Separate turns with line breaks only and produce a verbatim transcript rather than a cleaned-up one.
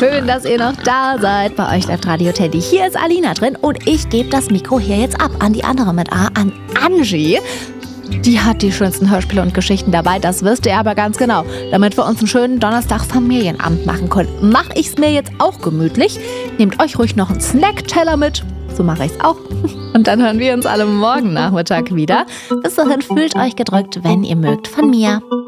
Schön, dass ihr noch da seid. Bei euch läuft Radio Teddy. Hier ist Alina drin und ich gebe das Mikro hier jetzt ab an die andere mit A, an Angie. Die hat die schönsten Hörspiele und Geschichten dabei, das wisst ihr aber ganz genau. Damit wir uns einen schönen Donnerstag Familienabend machen können, mache ich es mir jetzt auch gemütlich. Nehmt euch ruhig noch einen Snackteller mit. So mache ich es auch. Und dann hören wir uns alle morgen Nachmittag wieder. Bis dahin fühlt euch gedrückt, wenn ihr mögt, von mir.